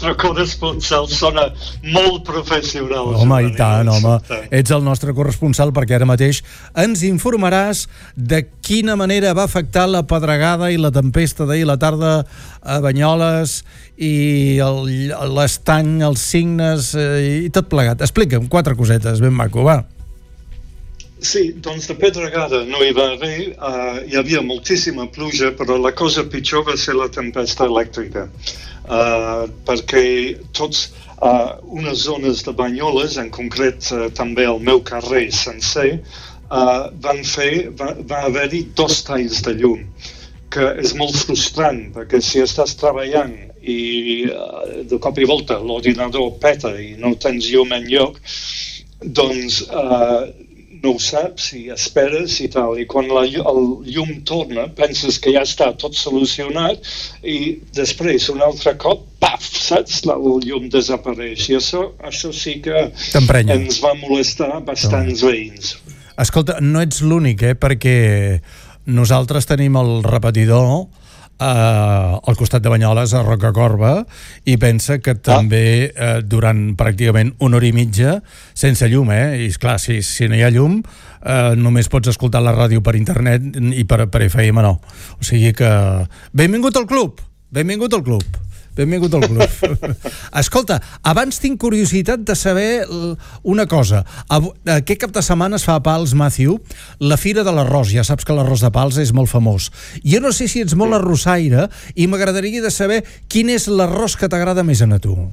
nostre corresponsal sona molt professional. Home, i tant, home. Ets el nostre corresponsal perquè ara mateix ens informaràs de quina manera va afectar la pedregada i la tempesta d'ahir a la tarda a Banyoles i l'estany, els signes i tot plegat. Explica'm 4 cosetes, ben maco, va. Sí, doncs de pedregada no hi va haver, hi havia moltíssima pluja, però la cosa pitjor va ser la tempesta elèctrica, perquè tots unes zones de Banyoles, en concret també el meu carrer sencer, va haver-hi 2 talls de llum, que és molt frustrant, perquè si estàs treballant i de cop i volta l'ordinador peta i no tens llum enlloc, doncs no ho saps i esperes i tal, i quan el llum torna penses que ja està tot solucionat i després un altre cop, paf, saps? El llum desapareix i això sí que ens va molestar bastants veïns. Escolta, no ets l'únic, perquè nosaltres tenim el repetidor al costat de Banyoles, a Rocacorba, i pensa que també durant pràcticament 1 hora i mitja sense llum, i esclar, si no hi ha llum només pots escoltar la ràdio per internet i per FM no, o sigui que benvingut al club. Escolta, abans tinc curiositat de saber una cosa. Aquest cap de setmana es fa a Pals, Matthew, la Fira de l'Arròs. Ja saps que l'arròs de Pals és molt famós. Jo no sé si ets molt arrossaire i m'agradaria de saber quin és l'arròs que t'agrada més a tu.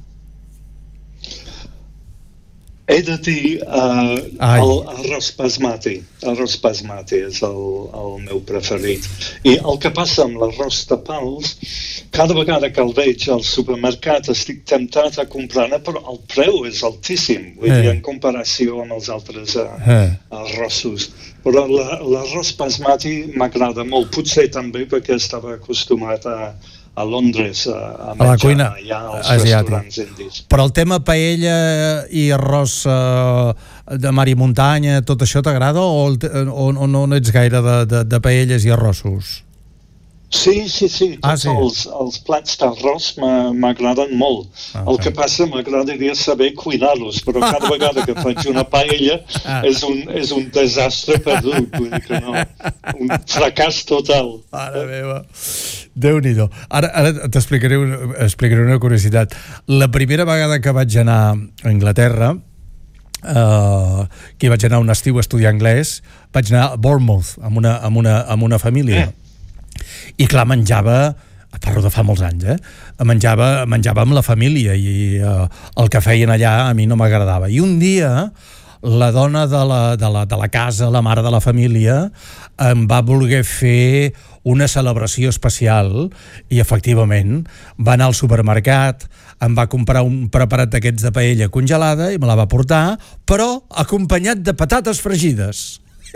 He de dir l'arròs basmati. L'arròs basmati és el meu preferit. I el que passa amb l'arròs de Pals, cada vegada que el veig al supermercat estic temptat a comprar-ne, però el preu és altíssim, vull dir, en comparació amb els altres arrossos. Però l'arròs basmati m'agrada molt, potser també perquè estava acostumat a Londres a la cuina asiàtica. Però el tema paella i arròs de mar i muntanya, tot això t'agrada o no ets gaire de paelles i arrossos? Sí. Tots els plats d'arròs m'agraden molt. El que passa, m'agradaria saber cuinar-los, però cada vegada que faig una paella és un desastre perdut, vull dir que no, un fracàs total. Mare meva, Déu-n'hi-do. Ara t'explicaré una curiositat. La primera vegada que vaig anar a Anglaterra, que vaig anar un estiu a estudiar anglès, vaig anar a Bournemouth amb una família. I clar, menjava, parlo de fa molts anys, menjava amb la família i el que feien allà a mi no m'agradava. I un dia la dona de la casa, la mare de la família, em va voler fer una celebració especial i efectivament va anar al supermercat, em va comprar un preparat d'aquests de paella congelada i me la va portar, però acompanyat de patates fregides.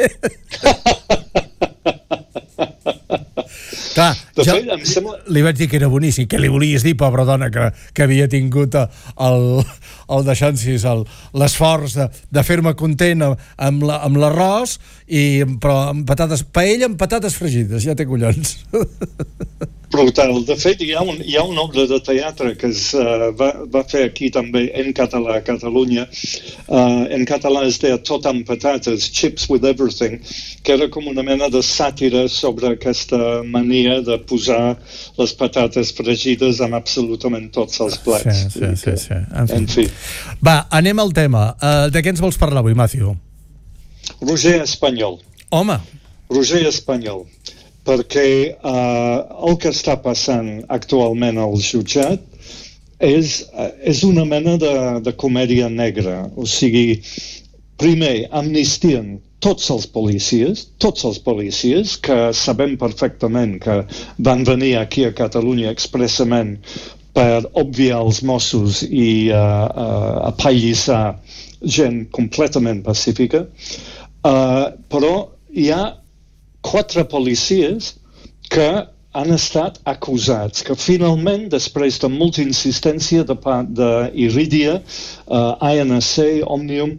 Clar, li vaig dir que era boníssim. Què li volies dir, pobra dona, que havia tingut el deixant-sis l'esforç de fer-me content amb l'arròs, però amb paella amb patates fregides, ja té collons. Brutal. De fet, hi ha una obra de teatre que es va fer aquí també en català a Catalunya. En català es deia Tot amb patates, Chips with Everything, que era com una mena de sàtira sobre aquesta mania de posar les patates fregides en absolutament tots els plats. Sí. En fi. Va, anem al tema. De què ens vols parlar avui, Matthew? Roger Espanyol. Home. Roger Espanyol. Perquè el que està passant actualment al jutjat és una mena de comèdia negra. O sigui, primer amnistien tots els policies que sabem perfectament que van venir aquí a Catalunya expressament per obviar els Mossos i apallissar gent completament pacífica, però hi ha 4 policies que han estat acusats, que finalment, després de molta insistència de part d'Iridia, ANC, Òmnium,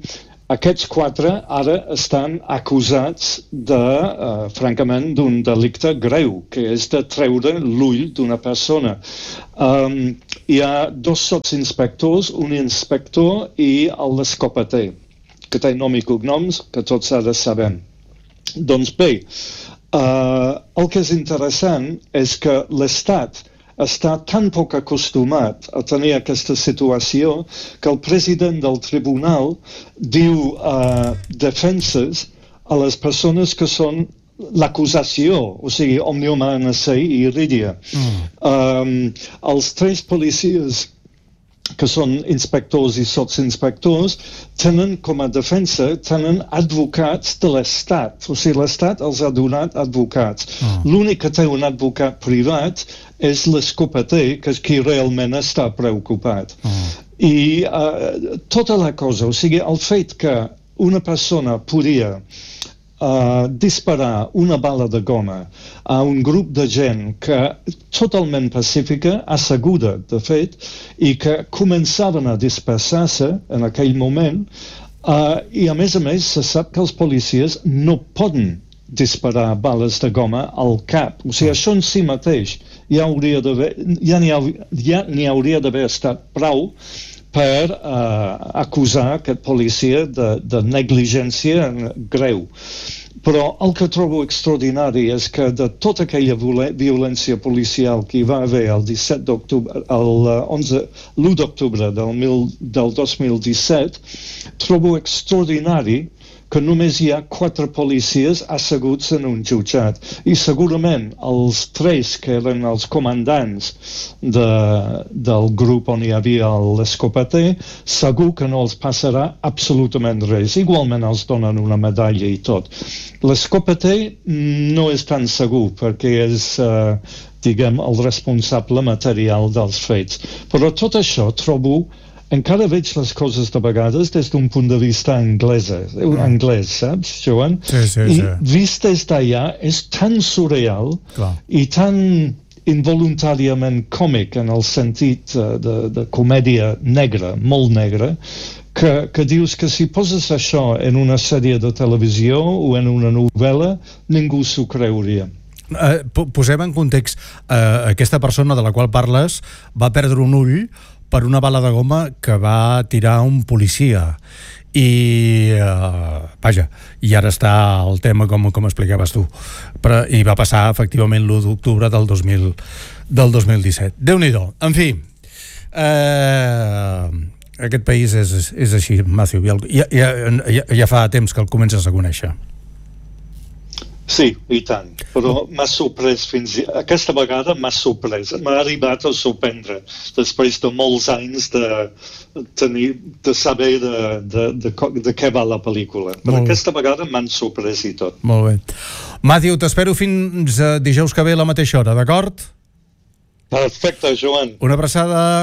Aquests 4 ara estan acusats francament, d'un delicte greu, que és de treure l'ull d'una persona. Hi ha 2 sotsinspectors, un inspector i l'escopeter, que té nom i cognoms, que tots ara sabem. Doncs bé, el que és interessant és que l'Estat està tan poc acostumat a tenir aquesta situació que el president del tribunal diu defenses a les persones que són l'acusació, o sigui, Òmnium ANC i Iridia. Els 3 policies que són inspectors i sotsinspectors, tenen com a defensa, tenen advocats de l'Estat. O sigui, l'Estat els ha donat advocats. L'únic que té un advocat privat és l'escopeter, que és qui realment està preocupat. I tota la cosa, o sigui, el fet que una persona podia disparar una bala de goma a un grup de gent que totalment pacífica, asseguda, de fet, i que començaven a dispersar-se en aquell moment, i a més, se sap que els policies no poden disparar bales de goma al cap. O sigui, això en si mateix ja n'hi hauria d'haver estat prou per acusar aquest policia de negligència greu. Però el que trobo extraordinari és que de tota aquella violència policial que hi va haver el 17 d'octubre, l'1 d'octubre del 2017, trobo extraordinari que només hi ha 4 policies asseguts en un jutjat. I segurament els 3 que eren els comandants del grup on hi havia l'escopeter, segur que no els passarà absolutament res. Igualment els donen una medalla i tot. L'escopeter no és tan segur, perquè és, diguem, el responsable material dels fets. Però tot això trobo... Encara veig les coses de vegades des d'un punt de vista anglès, saps, Joan? Sí. I vist des d'allà és tan surreal i tan involuntàriament còmic en el sentit de comèdia negra, molt negra, que dius que si poses això en una sèrie de televisió o en una novel·la, ningú s'ho creuria. Posem en context, aquesta persona de la qual parles va perdre un ull per una bala de goma que va tirar un policia i vaja, i ara està el tema com explicaves tu, i va passar efectivament l'1 d'octubre del 2017. Déu-n'hi-do. En fi, aquest país és així, Matthew. Ja fa temps que el comences a conèixer. Sí, i tant, però m'ha sorprès aquesta vegada m'ha sorprès, m'ha arribat a sorprendre després de molts anys de saber de què va la pel·lícula, però aquesta vegada m'han sorprès i tot. Molt bé. Matthew, t'espero fins dijous que ve a la mateixa hora, d'acord? Perfecte, Joan. Una abraçada.